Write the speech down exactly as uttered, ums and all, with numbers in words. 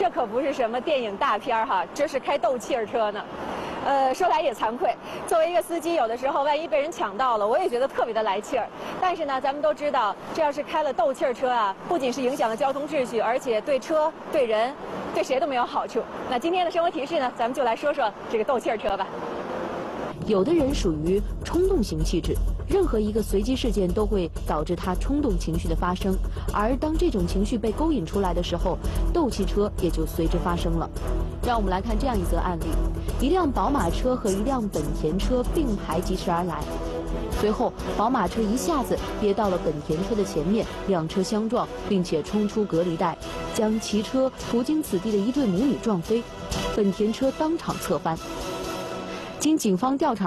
这可不是什么电影大片哈，这是开斗气儿车呢。呃，说来也惭愧，作为一个司机，有的时候万一被人抢到了，我也觉得特别的来气儿。但是呢，咱们都知道，这要是开了斗气儿车啊，不仅是影响了交通秩序，而且对车、对人、对谁都没有好处。那今天的生活提示呢，咱们就来说说这个斗气儿车吧。 有的人属于冲动型气质，任何一个随机事件都会导致他冲动情绪的发生，而当这种情绪被勾引出来的时候，斗气车也就随之发生了。让我们来看这样一则案例：一辆宝马车和一辆本田车并排疾驰而来，随后宝马车一下子跌到了本田车的前面，两车相撞，并且冲出隔离带，将骑车途经此地的一对母女撞飞，本田车当场侧翻。经警方调查